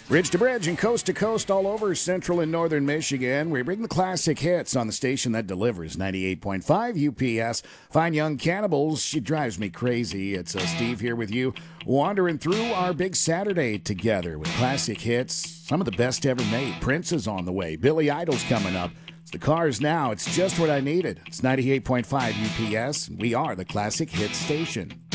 Bridge to bridge and coast to coast all over central and northern Michigan. We bring the classic hits on the station that delivers 98.5 UPS. Fine Young Cannibals, she drives me crazy. It's Steve here with you, wandering through our big Saturday together with classic hits. Some of the best ever made. Prince is on the way. Billy Idol's coming up. It's the Cars now. It's just what I needed. It's 98.5 UPS. We are the classic hit station.